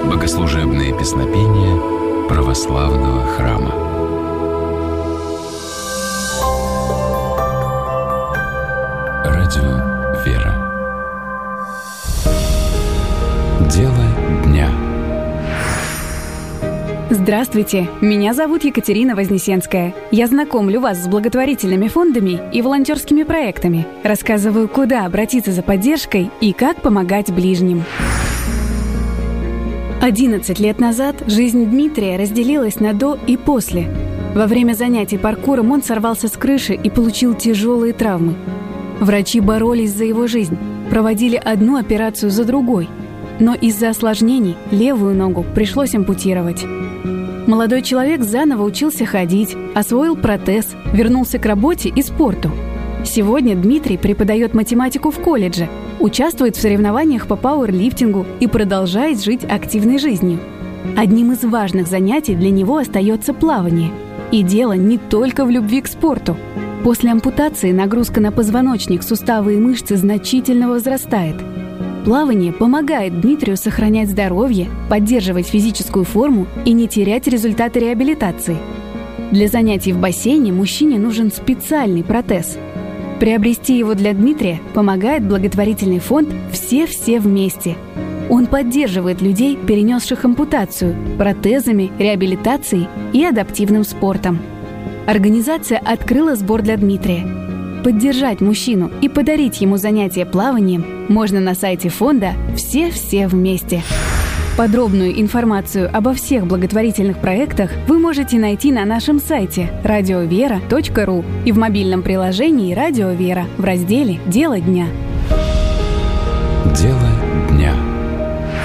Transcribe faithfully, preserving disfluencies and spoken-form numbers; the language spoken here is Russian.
Богослужебные песнопения православного храма. Радио «Вера». Дело дня. Здравствуйте, меня зовут Екатерина Вознесенская. Я знакомлю вас с благотворительными фондами и волонтерскими проектами. Рассказываю, куда обратиться за поддержкой и как помогать ближним. одиннадцать лет назад жизнь Дмитрия разделилась на «до» и «после». Во время занятий паркуром он сорвался с крыши и получил тяжелые травмы. Врачи боролись за его жизнь, проводили одну операцию за другой. Но из-за осложнений левую ногу пришлось ампутировать. Молодой человек заново учился ходить, освоил протез, вернулся к работе и спорту. Сегодня Дмитрий преподает математику в колледже, участвует в соревнованиях по пауэрлифтингу и продолжает жить активной жизнью. Одним из важных занятий для него остается плавание. И дело не только в любви к спорту. После ампутации нагрузка на позвоночник, суставы и мышцы значительно возрастает. Плавание помогает Дмитрию сохранять здоровье, поддерживать физическую форму и не терять результаты реабилитации. Для занятий в бассейне мужчине нужен специальный протез. Приобрести его для Дмитрия помогает благотворительный фонд «Все-все вместе». Он поддерживает людей, перенесших ампутацию, протезами, реабилитацией и адаптивным спортом. Организация открыла сбор для Дмитрия. Поддержать мужчину и подарить ему занятия плаванием можно на сайте фонда «Все-все вместе». Подробную информацию обо всех благотворительных проектах вы можете найти на нашем сайте радиовера точка ру и в мобильном приложении «Радио Вера» в разделе «Дело дня». Дело